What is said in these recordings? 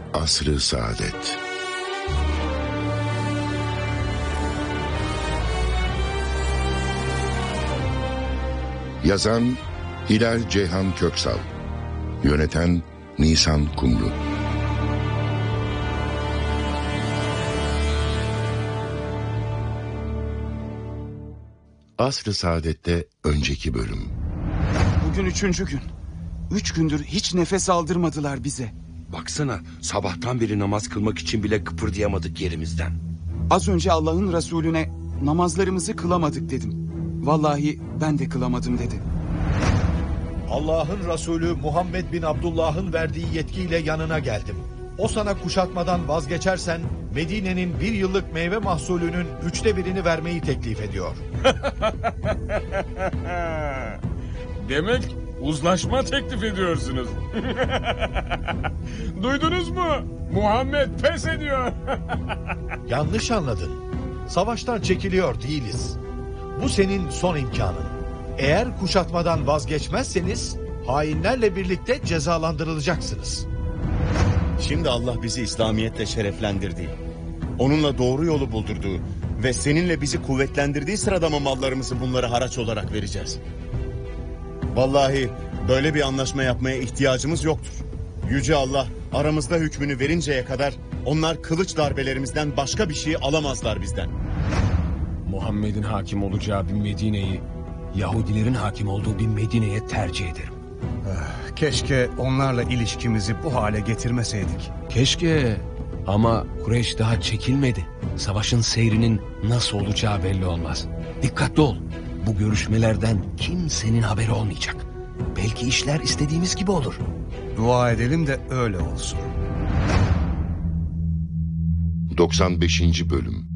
Asr-ı Saadet. Yazan Hilal Ceyhan Köksal, yöneten Nisan Kumru. Asr-ı Saadet'te önceki bölüm. Bugün 3. gün. 3 gündür hiç nefes aldırmadılar bize. Baksana, sabahtan beri namaz kılmak için bile kıpırdayamadık yerimizden. Az önce Allah'ın Resulüne namazlarımızı kılamadık dedim. Vallahi ben de kılamadım dedi. Allah'ın Resulü Muhammed bin Abdullah'ın verdiği yetkiyle yanına geldim. O sana kuşatmadan vazgeçersen Medine'nin 1 yıllık meyve mahsulünün 1/3'ünü vermeyi teklif ediyor. Demek uzlaşma teklif ediyorsunuz. Duydunuz mu? Muhammed pes ediyor. Yanlış anladın. Savaştan çekiliyor değiliz. Bu senin son imkanın. Eğer kuşatmadan vazgeçmezseniz hainlerle birlikte cezalandırılacaksınız. Şimdi Allah bizi İslamiyetle şereflendirdiği, onunla doğru yolu buldurduğu ve seninle bizi kuvvetlendirdiği sırada mı mallarımızı bunlara haraç olarak vereceğiz? Vallahi böyle bir anlaşma yapmaya ihtiyacımız yoktur. Yüce Allah aramızda hükmünü verinceye kadar onlar kılıç darbelerimizden başka bir şey alamazlar bizden. Muhammed'in hakim olacağı bir Medine'yi Yahudilerin hakim olduğu bir Medine'ye tercih ederim. Keşke onlarla ilişkimizi bu hale getirmeseydik. Keşke, ama Kureyş daha çekilmedi. Savaşın seyrinin nasıl olacağı belli olmaz. Dikkatli ol. Bu görüşmelerden kimsenin haberi olmayacak. Belki işler istediğimiz gibi olur. Dua edelim de öyle olsun. 95. bölüm.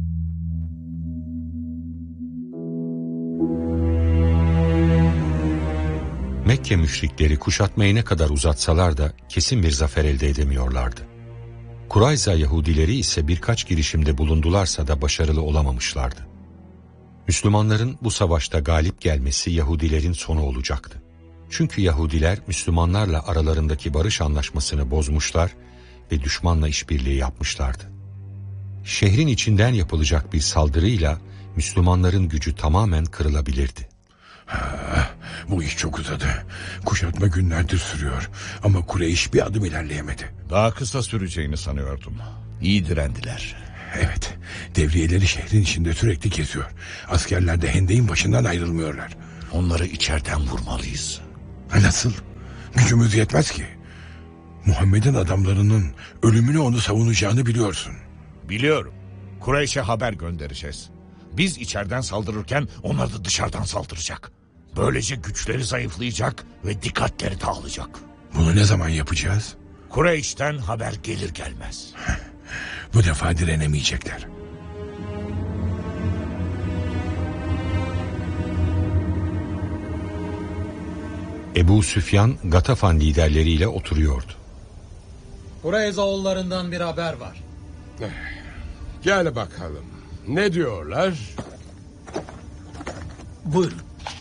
Mekke müşrikleri kuşatmayı ne kadar uzatsalar da kesin bir zafer elde edemiyorlardı. Kurayza Yahudileri ise birkaç girişimde bulundularsa da başarılı olamamışlardı. Müslümanların bu savaşta galip gelmesi Yahudilerin sonu olacaktı. Çünkü Yahudiler Müslümanlarla aralarındaki barış anlaşmasını bozmuşlar ve düşmanla işbirliği yapmışlardı. Şehrin içinden yapılacak bir saldırıyla Müslümanların gücü tamamen kırılabilirdi. Bu iş çok uzadı. Kuşatma günlerdir sürüyor. Ama Kureyş bir adım ilerleyemedi. Daha kısa süreceğini sanıyordum. İyi direndiler. Evet, devriyeleri şehrin içinde sürekli geziyor. Askerler de hendeğin başından ayrılmıyorlar. Onları içeriden vurmalıyız. Nasıl? Gücümüz yetmez ki. Muhammed'in adamlarının ölümünü onu savunacağını biliyorsun. Biliyorum. Kureyş'e haber göndereceğiz. Biz içeriden saldırırken onlar da dışarıdan saldıracak. Böylece güçleri zayıflayacak ve dikkatleri dağılacak. Bunu ne zaman yapacağız? Kureyş'ten haber gelir gelmez. Bu defa direnemeyecekler. Ebu Süfyan, Gatafan liderleriyle oturuyordu. Kureyzaoğullarından bir haber var. Gel bakalım. Ne diyorlar? Buyurun.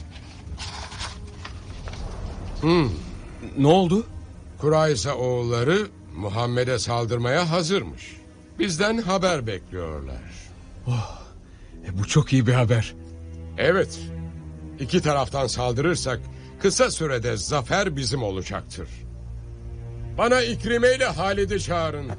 Ne oldu? Kurayza oğulları Muhammed'e saldırmaya hazırmış. Bizden haber bekliyorlar. Bu çok iyi bir haber. Evet. İki taraftan saldırırsak kısa sürede zafer bizim olacaktır. Bana İkrime ile Halid'i çağırın.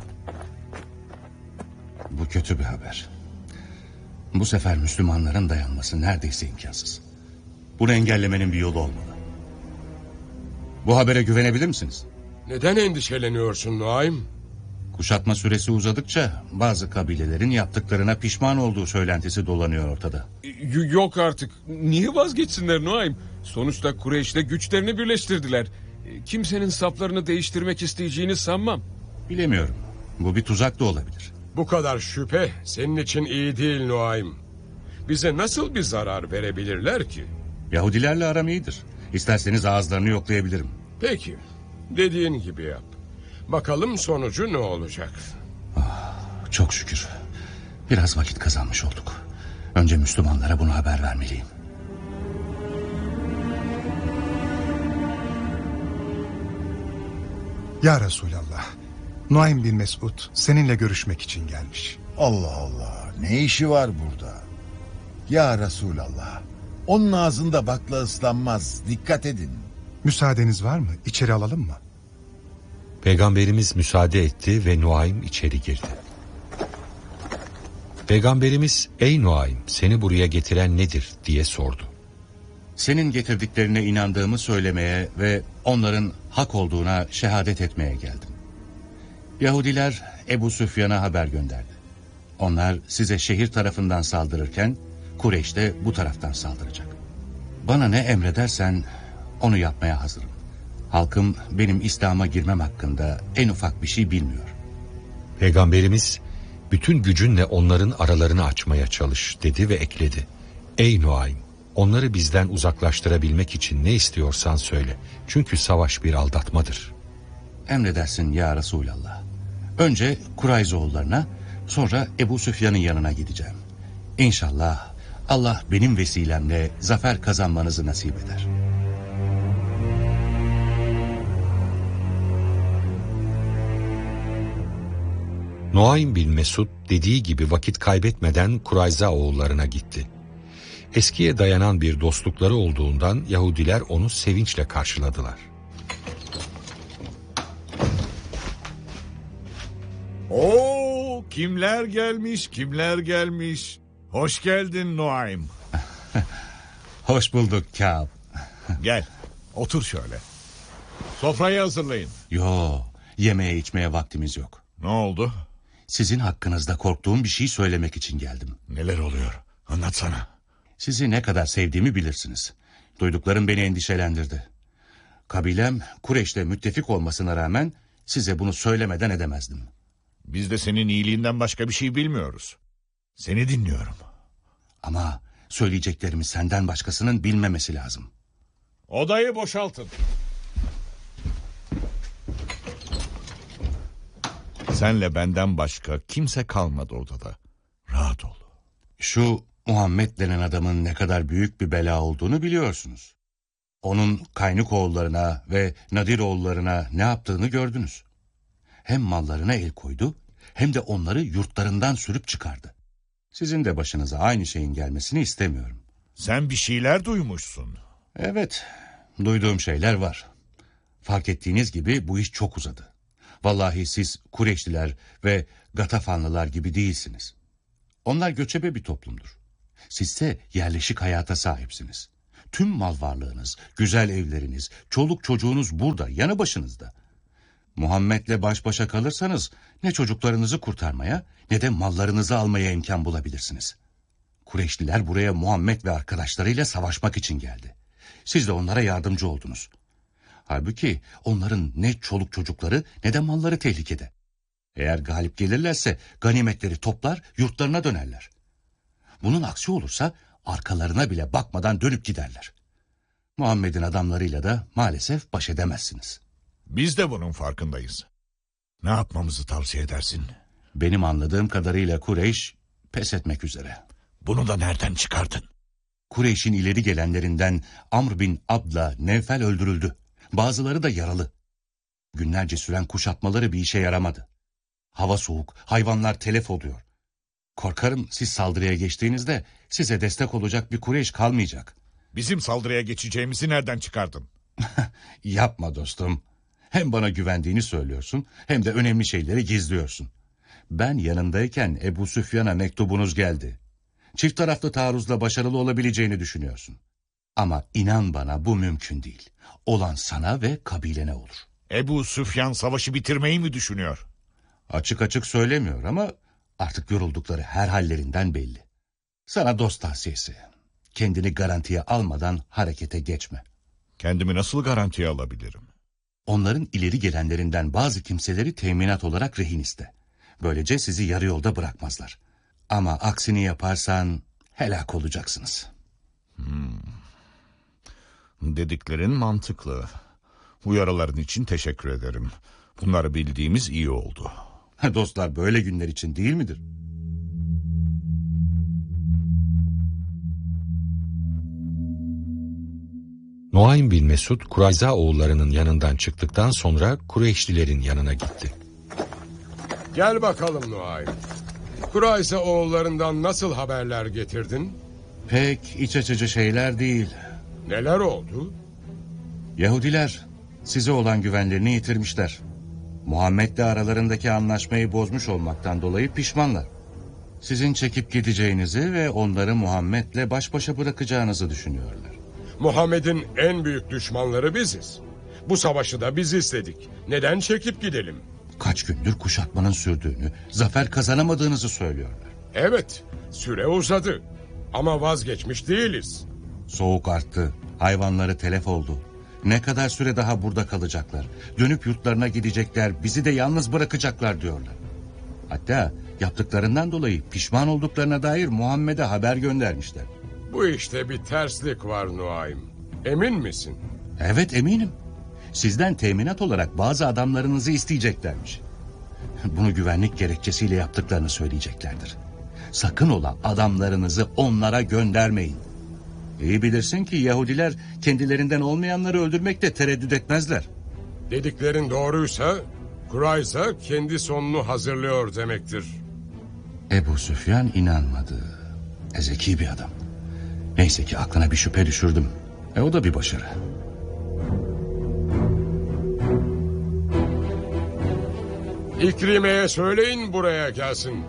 Bu kötü bir haber. Bu sefer Müslümanların dayanması neredeyse imkansız. Bunu engellemenin bir yolu olmalı. Bu habere güvenebilir misiniz? Neden endişeleniyorsun Nuaym? Kuşatma süresi uzadıkça bazı kabilelerin yaptıklarına pişman olduğu söylentisi dolanıyor ortada. Yok artık. Niye vazgeçsinler Nuaym? Sonuçta Kureyş'le güçlerini birleştirdiler. Kimsenin saflarını değiştirmek isteyeceğini sanmam. Bilemiyorum. Bu bir tuzak da olabilir. Bu kadar şüphe senin için iyi değil Nuaym. Bize nasıl bir zarar verebilirler ki? Yahudilerle aram iyidir. İsterseniz ağızlarını yoklayabilirim. Peki. Dediğin gibi yap. Bakalım sonucu ne olacak? Çok şükür. Biraz vakit kazanmış olduk. Önce Müslümanlara bunu haber vermeliyim. Ya Resulallah, Nuaym bin Mesud seninle görüşmek için gelmiş. Allah Allah, ne işi var burada? Ya Resulallah, onun ağzında bakla ıslanmaz, dikkat edin. Müsaadeniz var mı? İçeri alalım mı? Peygamberimiz müsaade etti ve Nuaym içeri girdi. Peygamberimiz, ey Nuaym, seni buraya getiren nedir diye sordu. Senin getirdiklerine inandığımı söylemeye ve onların hak olduğuna şehadet etmeye geldim. Yahudiler Ebu Süfyan'a haber gönderdi. Onlar size şehir tarafından saldırırken Kureyş de bu taraftan saldıracak. Bana ne emredersen onu yapmaya hazırım. Halkım benim İslam'a girmem hakkında en ufak bir şey bilmiyor. Peygamberimiz, bütün gücünle onların aralarını açmaya çalış dedi ve ekledi. Ey Nuaym, onları bizden uzaklaştırabilmek için ne istiyorsan söyle. Çünkü savaş bir aldatmadır. Emredersin ya Resulallah. Önce Kurayzoğullarına, sonra Ebu Süfyan'ın yanına gideceğim. İnşallah Allah benim vesilemle zafer kazanmanızı nasip eder. Nuaym bin Mesud dediği gibi vakit kaybetmeden Kurayza oğullarına gitti. Eskiye dayanan bir dostlukları olduğundan Yahudiler onu sevinçle karşıladılar. Oo, kimler gelmiş, kimler gelmiş. Hoş geldin Nuaym. Hoş bulduk Kâb. Gel, otur şöyle. Sofrayı hazırlayın. Yo, yemeğe içmeye vaktimiz yok. Ne oldu? Sizin hakkınızda korktuğum bir şey söylemek için geldim. Neler oluyor? Anlatsana. Sizi ne kadar sevdiğimi bilirsiniz. Duyduklarım beni endişelendirdi. Kabilem Kureyş'le müttefik olmasına rağmen size bunu söylemeden edemezdim. Biz de senin iyiliğinden başka bir şey bilmiyoruz. Seni dinliyorum. Ama söyleyeceklerimi senden başkasının bilmemesi lazım. Odayı boşaltın. Senle benden başka kimse kalmadı odada. Rahat ol. Şu Muhammed denen adamın ne kadar büyük bir bela olduğunu biliyorsunuz. Onun Kaynuk oğullarına ve Nadir oğullarına ne yaptığını gördünüz. Hem mallarına el koydu hem de onları yurtlarından sürüp çıkardı. Sizin de başınıza aynı şeyin gelmesini istemiyorum. Sen bir şeyler duymuşsun. Evet, duyduğum şeyler var. Fark ettiğiniz gibi bu iş çok uzadı. Vallahi siz Kureyşliler ve Gatafanlılar gibi değilsiniz. Onlar göçebe bir toplumdur. Sizse yerleşik hayata sahipsiniz. Tüm mal varlığınız, güzel evleriniz, çoluk çocuğunuz burada, yanı başınızda. Muhammed'le baş başa kalırsanız ne çocuklarınızı kurtarmaya ne de mallarınızı almaya imkan bulabilirsiniz. Kureyşliler buraya Muhammed ve arkadaşlarıyla savaşmak için geldi. Siz de onlara yardımcı oldunuz. Halbuki onların ne çoluk çocukları ne de malları tehlikede. Eğer galip gelirlerse ganimetleri toplar yurtlarına dönerler. Bunun aksi olursa arkalarına bile bakmadan dönüp giderler. Muhammed'in adamlarıyla da maalesef baş edemezsiniz. Biz de bunun farkındayız. Ne yapmamızı tavsiye edersin? Benim anladığım kadarıyla Kureyş pes etmek üzere. Bunu da nereden çıkardın? Kureyş'in ileri gelenlerinden Amr bin Abd'la Nevfel öldürüldü. Bazıları da yaralı. Günlerce süren kuşatmaları bir işe yaramadı. Hava soğuk, hayvanlar telef oluyor. Korkarım siz saldırıya geçtiğinizde size destek olacak bir Kureyş kalmayacak. Bizim saldırıya geçeceğimizi nereden çıkardın? Yapma dostum. Hem bana güvendiğini söylüyorsun hem de önemli şeyleri gizliyorsun. Ben yanındayken Ebu Süfyan'a mektubunuz geldi. Çift taraflı taarruzla başarılı olabileceğini düşünüyorsun. Ama inan bana bu mümkün değil. Olan sana ve kabilene olur. Ebu Süfyan savaşı bitirmeyi mi düşünüyor? Açık açık söylemiyor ama artık yoruldukları her hallerinden belli. Sana dost tavsiyesi. Kendini garantiye almadan harekete geçme. Kendimi nasıl garantiye alabilirim? Onların ileri gelenlerinden bazı kimseleri teminat olarak rehin iste. Böylece sizi yarı yolda bırakmazlar. Ama aksini yaparsan helak olacaksınız. Dediklerin mantıklı. Uyarıların için teşekkür ederim. Bunları bildiğimiz iyi oldu. Dostlar böyle günler için değil midir? Nuaym bin Mesud Kurayza oğullarının yanından çıktıktan sonra Kureyşlilerin yanına gitti. Gel bakalım Nuaym. Kurayza oğullarından nasıl haberler getirdin? Pek iç açıcı şeyler değil. Neler oldu? Yahudiler size olan güvenlerini yitirmişler. Muhammed'le aralarındaki anlaşmayı bozmuş olmaktan dolayı pişmanlar. Sizin çekip gideceğinizi ve onları Muhammed'le baş başa bırakacağınızı düşünüyorlar. Muhammed'in en büyük düşmanları biziz. Bu savaşı da biz istedik. Neden çekip gidelim? Kaç gündür kuşatmanın sürdüğünü, zafer kazanamadığınızı söylüyorlar. Evet, süre uzadı. Ama vazgeçmiş değiliz. Soğuk arttı, hayvanları telef oldu. Ne kadar süre daha burada kalacaklar? Dönüp yurtlarına gidecekler, bizi de yalnız bırakacaklar diyorlar. Hatta yaptıklarından dolayı pişman olduklarına dair Muhammed'e haber göndermişler. Bu işte bir terslik var Nuaym. Emin misin? Evet, eminim. Sizden teminat olarak bazı adamlarınızı isteyeceklermiş. Bunu güvenlik gerekçesiyle yaptıklarını söyleyeceklerdir. Sakın ola adamlarınızı onlara göndermeyin. İyi bilirsin ki Yahudiler kendilerinden olmayanları öldürmekte tereddüt etmezler. Dediklerin doğruysa Kurayza kendi sonunu hazırlıyor demektir. Ebu Süfyan inanmadı. Zeki bir adam. Neyse ki aklına bir şüphe düşürdüm. O da bir başarı. İkrime'ye söyleyin buraya gelsin.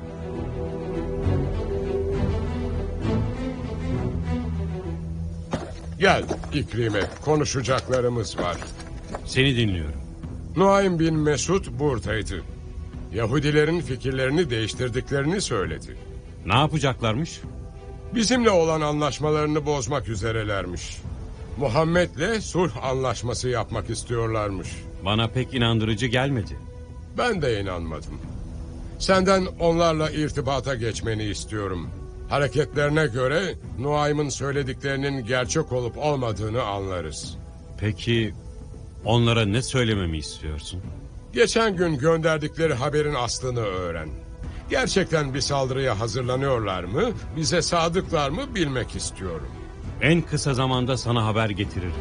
Gel İkrime, konuşacaklarımız var. Seni dinliyorum. Nuaym bin Mesud buradaydı. Yahudilerin fikirlerini değiştirdiklerini söyledi. Ne yapacaklarmış? Bizimle olan anlaşmalarını bozmak üzerelermiş. Muhammed'le sulh anlaşması yapmak istiyorlarmış. Bana pek inandırıcı gelmedi. Ben de inanmadım. Senden onlarla irtibata geçmeni istiyorum. Hareketlerine göre Nuaym'ın söylediklerinin gerçek olup olmadığını anlarız. Peki onlara ne söylememi istiyorsun? Geçen gün gönderdikleri haberin aslını öğren. Gerçekten bir saldırıya hazırlanıyorlar mı, bize sadıklar mı bilmek istiyorum. En kısa zamanda sana haber getiririm.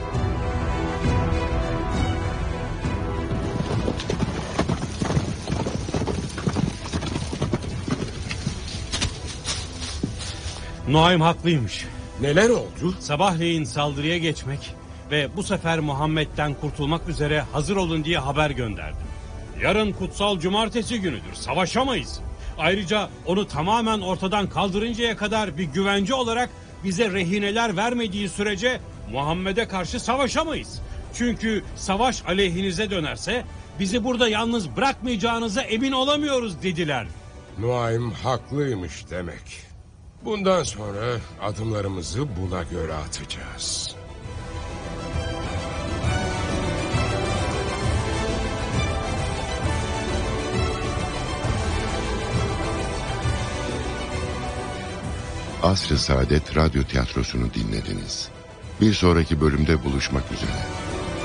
Nuaym haklıymış. Neler oldu? Sabahleyin saldırıya geçmek ve bu sefer Muhammed'den kurtulmak üzere hazır olun diye haber gönderdim. Yarın kutsal cumartesi günüdür. Savaşamayız. Ayrıca onu tamamen ortadan kaldırıncaya kadar bir güvence olarak bize rehineler vermediği sürece Muhammed'e karşı savaşamayız. Çünkü savaş aleyhinize dönerse bizi burada yalnız bırakmayacağınıza emin olamıyoruz dediler. Nuaym haklıymış demek. Bundan sonra adımlarımızı buna göre atacağız. Asr-ı Saadet Radyo Tiyatrosu'nu dinlediniz. Bir sonraki bölümde buluşmak üzere.